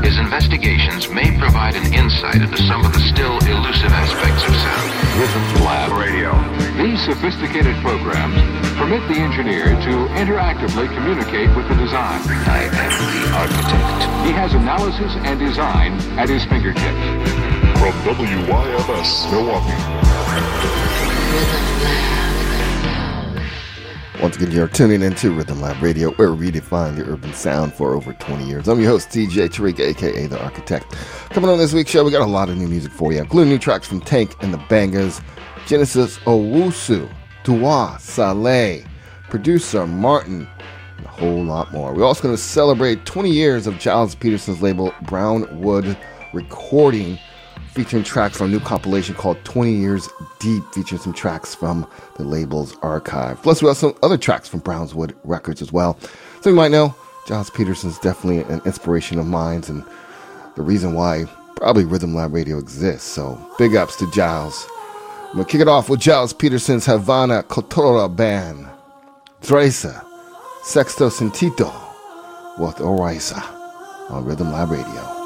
His investigations may provide an insight into some of the still elusive aspects of sound. Rhythm Lab Radio. These sophisticated programs permit the engineer to interactively communicate with the design. I am the architect. He has analysis and design at his fingertips. From WYMS, Milwaukee. Once again, you're tuning into Rhythm Lab Radio, where we redefine the urban sound for over 20 years. I'm your host, DJ Tariq, a.k.a. The Architect. Coming on this week's show, we got a lot of new music for you, including new tracks from Tank and the Bangers, Genesis Owusu, Dua Saleh, producer Martin, and a whole lot more. We're also going to celebrate 20 years of Giles Peterson's label, Brownwood Recording, featuring tracks from a new compilation called 20 Years Deep, featuring some tracks from the label's archive. Plus, we have some other tracks from Brownwood Records as well. So you might know, Giles Peterson is definitely an inspiration of mine and the reason why probably Rhythm Lab Radio exists. So big ups to Giles. I'm going to kick it off with Giles Peterson's Havana Cultura Band, Tresa, Sexto Sentido, with Orisa on Rhythm Lab Radio.